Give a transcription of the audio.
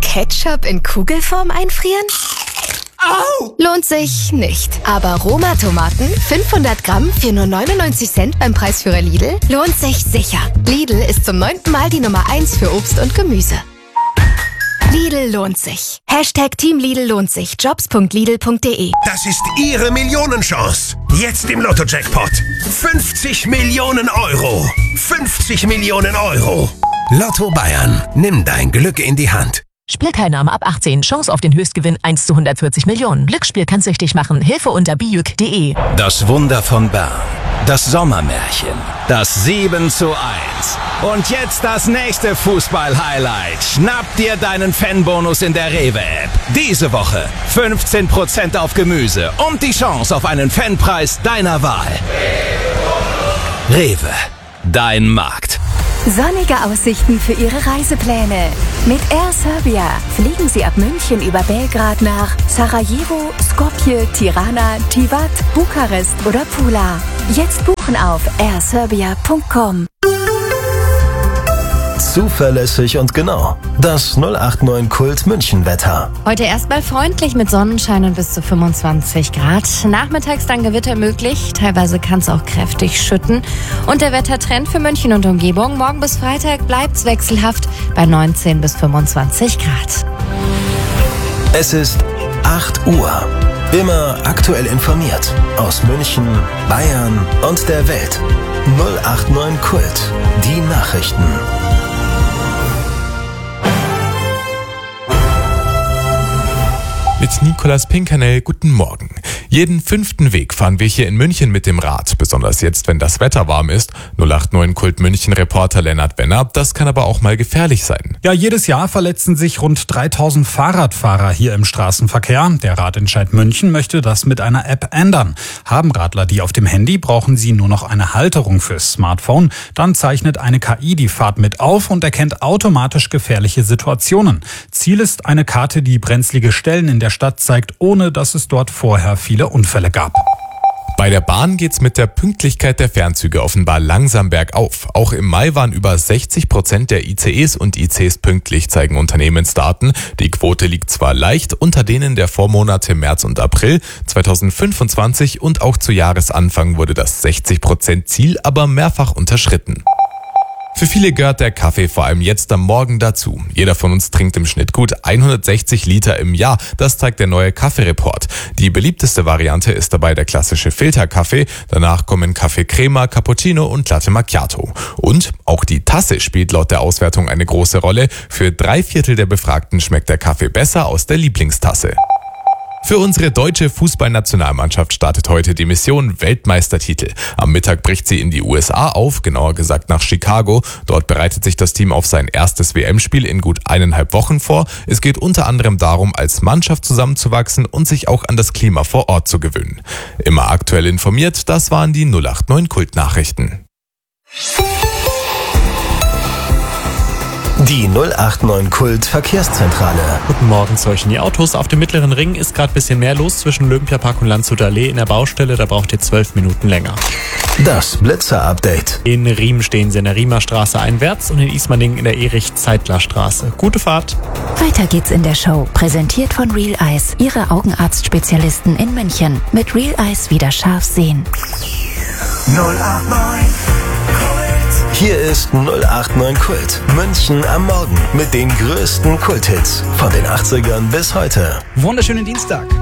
Ketchup in Kugelform einfrieren? Au! Lohnt sich nicht. Aber Roma-Tomaten, 500 Gramm für nur 99 Cent beim Preisführer Lidl, lohnt sich sicher. Lidl ist zum 9. Mal die Nummer 1 für Obst und Gemüse. Lidl lohnt sich. #Team Lidl lohnt sich. Jobs.lidl.de. Das ist Ihre Millionenchance. Jetzt im Lotto-Jackpot. 50 Millionen Euro. 50 Millionen Euro. Lotto Bayern. Nimm dein Glück in die Hand. Spielteilnahme ab 18. Chance auf den Höchstgewinn 1 zu 140 Millionen. Glücksspiel kann's süchtig machen. Hilfe unter bijuk.de. Das Wunder von Bern. Das Sommermärchen. Das 7:1. Und jetzt das nächste Fußball-Highlight. Schnapp dir deinen Fanbonus in der Rewe-App. Diese Woche 15% auf Gemüse und die Chance auf einen Fanpreis deiner Wahl. Rewe. Dein Markt. Sonnige Aussichten für Ihre Reisepläne. Mit Air Serbia fliegen Sie ab München über Belgrad nach Sarajevo, Skopje, Tirana, Tivat, Bukarest oder Pula. Jetzt buchen auf airserbia.com. Zuverlässig und genau. Das 089 Kult München Wetter. Heute erstmal freundlich mit Sonnenschein und bis zu 25 Grad. Nachmittags dann Gewitter möglich. Teilweise kann es auch kräftig schütten. Und der Wettertrend für München und Umgebung. Morgen bis Freitag bleibt's wechselhaft bei 19 bis 25 Grad. Es ist 8 Uhr. Immer aktuell informiert. Aus München, Bayern und der Welt. 089 Kult. Die Nachrichten. Mit Nicolas Pinkernell, guten Morgen. Jeden 5. Weg fahren wir hier in München mit dem Rad, besonders jetzt, wenn das Wetter warm ist. 089 Kult München Reporter Lennart Benner, das kann aber auch mal gefährlich sein. Ja, jedes Jahr verletzen sich rund 3000 Fahrradfahrer hier im Straßenverkehr. Der Radentscheid München möchte das mit einer App ändern. Haben Radler die auf dem Handy, brauchen sie nur noch eine Halterung fürs Smartphone. Dann zeichnet eine KI die Fahrt mit auf und erkennt automatisch gefährliche Situationen. Ziel ist eine Karte, die brenzlige Stellen in der Stadt zeigt, ohne dass es dort vorher viele Unfälle gab. Bei der Bahn geht's mit der Pünktlichkeit der Fernzüge offenbar langsam bergauf. Auch im Mai waren über 60% der ICEs und ICs pünktlich, zeigen Unternehmensdaten. Die Quote liegt zwar leicht unter denen der Vormonate März und April 2025 und auch zu Jahresanfang wurde das 60% Ziel aber mehrfach unterschritten. Für viele gehört der Kaffee vor allem jetzt am Morgen dazu. Jeder von uns trinkt im Schnitt gut 160 Liter im Jahr. Das zeigt der neue Kaffee-Report. Die beliebteste Variante ist dabei der klassische Filterkaffee. Danach kommen Kaffee Crema, Cappuccino und Latte Macchiato. Und auch die Tasse spielt laut der Auswertung eine große Rolle. Für 3/4 der Befragten schmeckt der Kaffee besser aus der Lieblingstasse. Für unsere deutsche Fußballnationalmannschaft startet heute die Mission Weltmeistertitel. Am Mittag bricht sie in die USA auf, genauer gesagt nach Chicago. Dort bereitet sich das Team auf sein erstes WM-Spiel in gut 1,5 Wochen vor. Es geht unter anderem darum, als Mannschaft zusammenzuwachsen und sich auch an das Klima vor Ort zu gewöhnen. Immer aktuell informiert, das waren die 089 Kult-Nachrichten. Die 089 Kult Verkehrszentrale. Guten Morgen, solchen. Die Autos auf dem Mittleren Ring ist gerade ein bisschen mehr los zwischen Olympiapark und Landshuter Allee in der Baustelle. Da braucht ihr 12 Minuten länger. Das Blitzer-Update. In Riem stehen sie in der Riemer Straße einwärts und in Ismaning in der Erich-Zeitler-Straße. Gute Fahrt. Weiter geht's in der Show. Präsentiert von Real Eyes, Ihre Augenarztspezialisten in München. Mit Real Eyes wieder scharf sehen. 089 Hier ist 089 Kult. München am Morgen mit den größten Kulthits von den 80ern bis heute. Wunderschönen Dienstag.